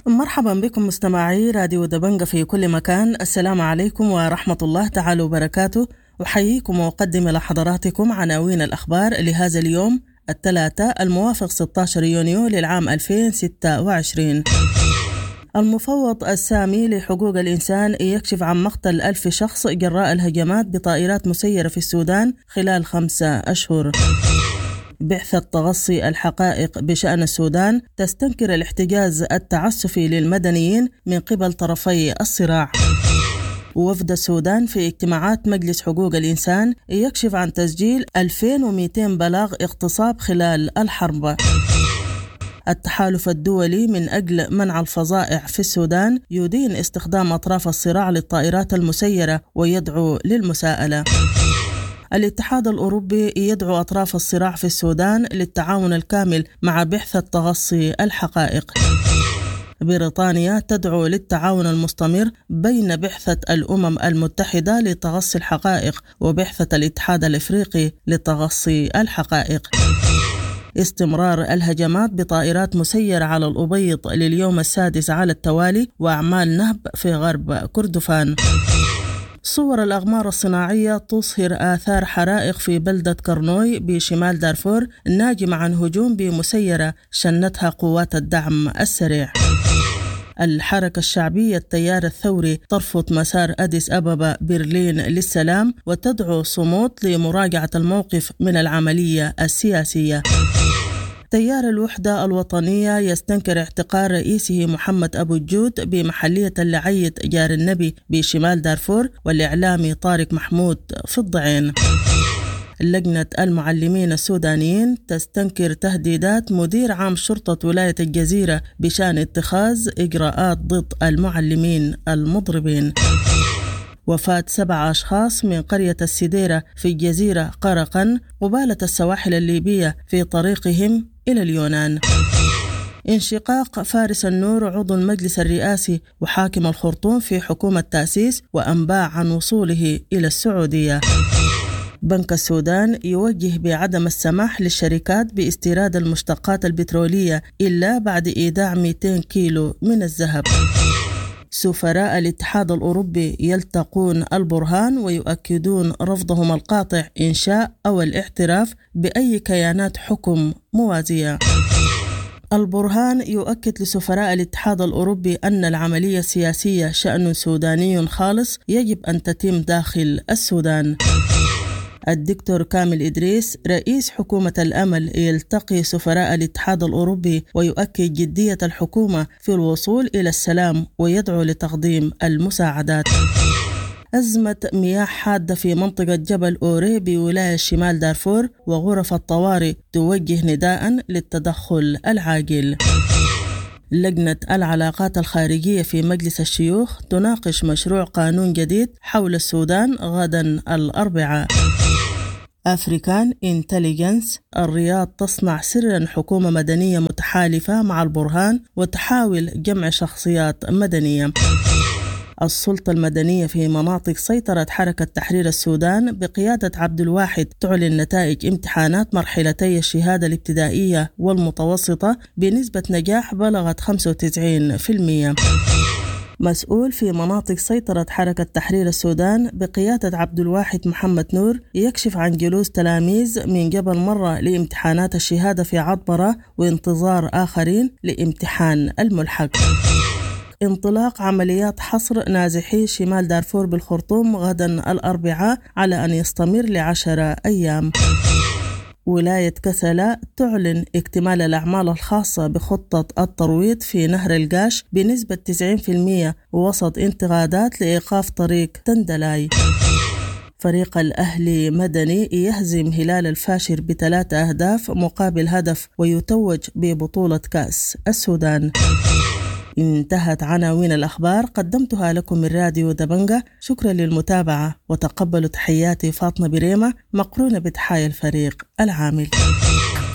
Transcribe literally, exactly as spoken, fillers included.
مرحبا بكم مستمعي راديو دبنجة في كل مكان. السلام عليكم ورحمة الله تعالى وبركاته. أحييكم وأقدم لحضراتكم عناوين الأخبار لهذا اليوم الثلاثاء الموافق ستة عشر يونيو للعام ألفين وستة وعشرين. المفوض السامي لحقوق الإنسان يكشف عن مقتل ألف شخص جراء الهجمات بطائرات مسيرة في السودان خلال خمسة أشهر. بعثة تغصي الحقائق بشأن السودان تستنكر الاحتجاز التعسفي للمدنيين من قبل طرفي الصراع. وفد السودان في اجتماعات مجلس حقوق الإنسان يكشف عن تسجيل ألفين ومئتين بلاغ اغتصاب خلال الحرب. التحالف الدولي من أجل منع الفظائع في السودان يدين استخدام أطراف الصراع للطائرات المسيرة ويدعو للمساءلة. الاتحاد الأوروبي يدعو أطراف الصراع في السودان للتعاون الكامل مع بعثة تغصي الحقائق. بريطانيا تدعو للتعاون المستمر بين بعثة الأمم المتحدة لتغصي الحقائق وبعثة الاتحاد الإفريقي لتغصي الحقائق. استمرار الهجمات بطائرات مسيرة على الأبيض لليوم السادس على التوالي وأعمال نهب في غرب كردفان. صور الأغمار الصناعية تظهر آثار حرائق في بلدة كرنوي بشمال دارفور ناجمة عن هجوم بمسيرة شنتها قوات الدعم السريع. الحركة الشعبية التيار الثوري ترفض مسار أديس أبابا برلين للسلام وتدعو صمود لمراجعة الموقف من العملية السياسية. تيار الوحدة الوطنية يستنكر اعتقال رئيسه محمد أبو الجود بمحلية اللعية جار النبي بشمال دارفور والإعلامي طارق محمود في الضعين. لجنة المعلمين السودانيين تستنكر تهديدات مدير عام شرطة ولاية الجزيرة بشأن اتخاذ إجراءات ضد المعلمين المضربين. وفاة سبع أشخاص من قرية السديرة في الجزيرة غرقا قبالة السواحل الليبية في طريقهم إلى اليونان. انشقاق فارس النور عضو المجلس الرئاسي وحاكم الخرطوم في حكومة تأسيس وأنباء عن وصوله إلى السعودية. بنك السودان يوجه بعدم السماح للشركات باستيراد المشتقات البترولية إلا بعد إيداع مئتين كيلو من الذهب. سفراء الاتحاد الأوروبي يلتقون البرهان ويؤكدون رفضهم القاطع إنشاء أو الاعتراف بأي كيانات حكم موازية. البرهان يؤكد لسفراء الاتحاد الأوروبي أن العملية السياسية شأن سوداني خالص يجب أن تتم داخل السودان. الدكتور كامل إدريس رئيس حكومة الأمل يلتقي سفراء الاتحاد الأوروبي ويؤكد جدية الحكومة في الوصول إلى السلام ويدعو لتقديم المساعدات. أزمة مياه حادة في منطقة جبل أوري بولاية شمال دارفور وغرف الطوارئ توجه نداء للتدخل العاجل. لجنة العلاقات الخارجية في مجلس الشيوخ تناقش مشروع قانون جديد حول السودان غدا الأربعاء. أفريكان إنتليجنس الرياض تصنع سرا حكومة مدنية متحالفة مع البرهان وتحاول جمع شخصيات مدنية. السلطة المدنية في مناطق سيطرة حركة تحرير السودان بقيادة عبد الواحد تعلن نتائج امتحانات مرحلتي الشهادة الابتدائية والمتوسطة بنسبة نجاح بلغت خمسة وتسعين بالمئة. مسؤول في مناطق سيطرة حركة تحرير السودان بقيادة عبد الواحد محمد نور يكشف عن جلوس تلاميذ من قبل مرة لامتحانات الشهادة في عطبرة وانتظار آخرين لامتحان الملحق. انطلاق عمليات حصر نازحي شمال دارفور بالخرطوم غدا الأربعاء على أن يستمر لعشرة أيام. ولاية كسلا تعلن اكتمال الأعمال الخاصة بخطة الترويض في نهر القاش بنسبة تسعين بالمئة وسط انتقادات لإيقاف طريق تندلاي. فريق الأهلي مدني يهزم هلال الفاشر بثلاثة أهداف مقابل هدف ويتوج ببطولة كأس السودان. انتهت عناوين الأخبار قدمتها لكم من راديو دبنجة. شكرا للمتابعة وتقبلوا تحياتي فاطمة بريمة مقرونة بتحايا الفريق العامل.